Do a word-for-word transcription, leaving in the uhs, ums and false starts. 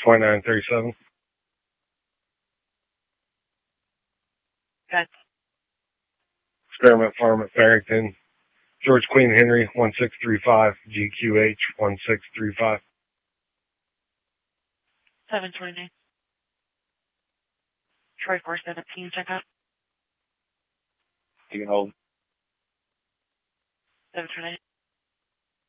twenty-nine thirty-seven. Okay. Experiment Farm at Farrington. George Queen Henry, one six three five, G Q H, one six three five. seven twenty-nine. Troy four seventeen, check out. You can hold. seven twenty-nine.